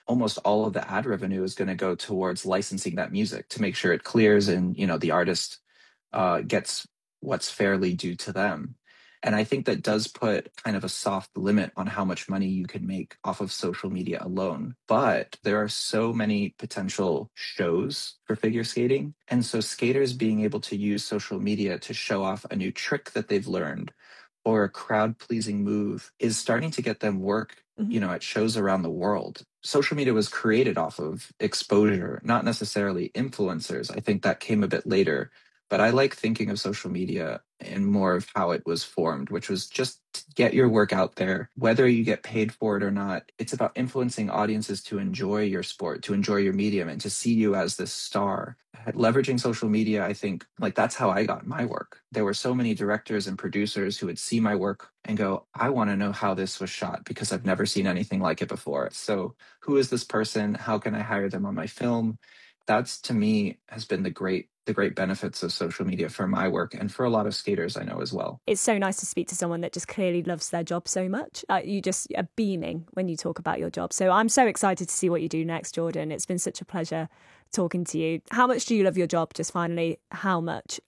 almost all of the ad revenue is going to go towards licensing that music to make sure it clears and, the artist gets what's fairly due to them. And I think that does put kind of a soft limit on how much money you can make off of social media alone. But there are so many potential shows for figure skating. And so skaters being able to use social media to show off a new trick that they've learned or a crowd pleasing move is starting to get them work, at shows around the world. Social media was created off of exposure, not necessarily influencers. I think that came a bit later. But I like thinking of social media in more of how it was formed, which was just to get your work out there, whether you get paid for it or not. It's about influencing audiences to enjoy your sport, to enjoy your medium, and to see you as this star. Leveraging social media, I think, like that's how I got my work. There were so many directors and producers who would see my work and go, I want to know how this was shot because I've never seen anything like it before. So who is this person? How can I hire them on my film? That's, to me, has been the great benefits of social media for my work and for a lot of skaters I know as well. It's so nice to speak to someone that just clearly loves their job so much. You just are beaming when you talk about your job. So I'm so excited to see what you do next, Jordan. It's been such a pleasure talking to you. How much do you love your job? Just finally, how much?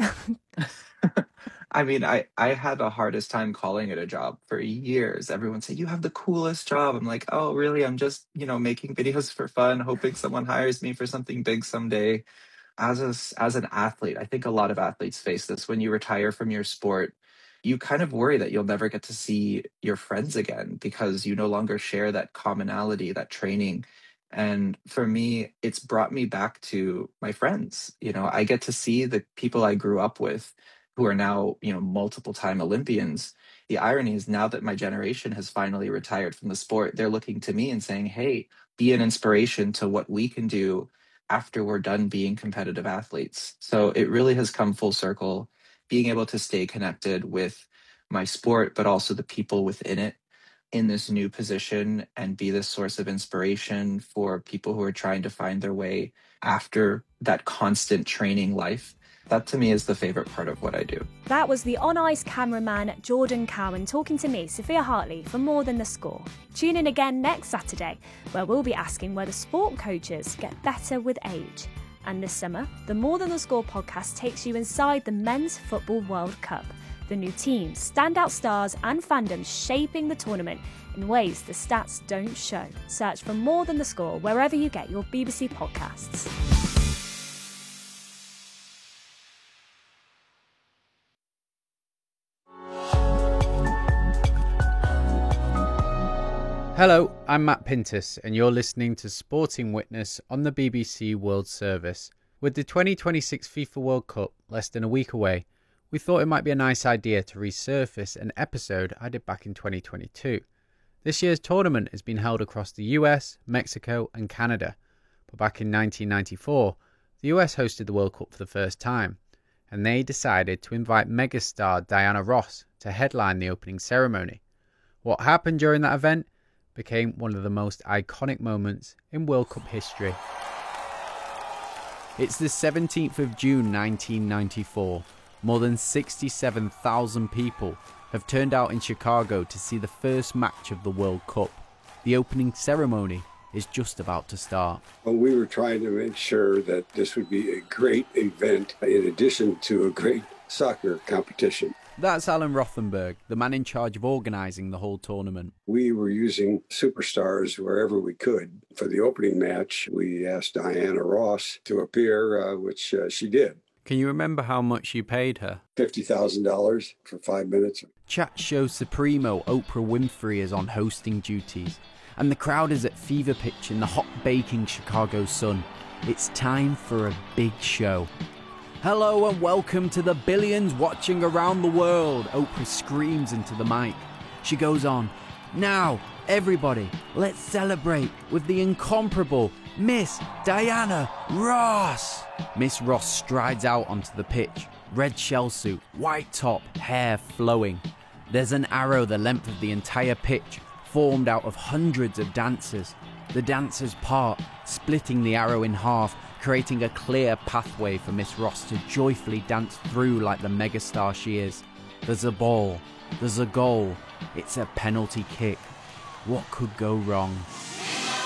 I mean, I had the hardest time calling it a job for years. Everyone said, you have the coolest job. I'm like, oh, really? I'm just, making videos for fun, hoping someone hires me for something big someday. As an athlete, I think a lot of athletes face this. When you retire from your sport, you kind of worry that you'll never get to see your friends again because you no longer share that commonality, that training. And for me, it's brought me back to my friends. I get to see the people I grew up with who are now, multiple time Olympians. The irony is now that my generation has finally retired from the sport, they're looking to me and saying, hey, be an inspiration to what we can do after we're done being competitive athletes. So it really has come full circle, being able to stay connected with my sport, but also the people within it in this new position and be this source of inspiration for people who are trying to find their way after that constant training life. That to me is the favorite part of what I do. That was the on-ice cameraman Jordan Cowan talking to me, Sophia Hartley, for More Than the Score. Tune in again next Saturday, where we'll be asking whether sport coaches get better with age. And this summer, the More Than the Score podcast takes you inside the Men's Football World Cup. The new teams, standout stars and fandoms shaping the tournament in ways the stats don't show. Search for More Than the Score wherever you get your BBC podcasts. Hello, I'm Matt Pintus, and you're listening to Sporting Witness on the BBC World Service. With the 2026 FIFA World Cup less than a week away, we thought it might be a nice idea to resurface an episode I did back in 2022. This year's tournament has been held across the US, Mexico and Canada, but back in 1994, the US hosted the World Cup for the first time, and they decided to invite megastar Diana Ross to headline the opening ceremony. What happened during that event became one of the most iconic moments in World Cup history. It's the 17th of June 1994. More than 67,000 people have turned out in Chicago to see the first match of the World Cup. The opening ceremony is just about to start. Well, we were trying to make sure that this would be a great event in addition to a great soccer competition. That's Alan Rothenberg, the man in charge of organising the whole tournament. We were using superstars wherever we could. For the opening match, we asked Diana Ross to appear, which she did. Can you remember how much you paid her? $50,000 for 5 minutes. Chat show supremo Oprah Winfrey is on hosting duties, and the crowd is at fever pitch in the hot baking Chicago sun. It's time for a big show. Hello and welcome to the billions watching around the world, Oprah screams into the mic. She goes on, now, everybody, let's celebrate with the incomparable Miss Diana Ross. Miss Ross strides out onto the pitch, red shell suit, white top, hair flowing. There's an arrow the length of the entire pitch, formed out of hundreds of dancers. The dancers part, splitting the arrow in half, creating a clear pathway for Miss Ross to joyfully dance through like the megastar she is. There's a ball, there's a goal, it's a penalty kick. What could go wrong?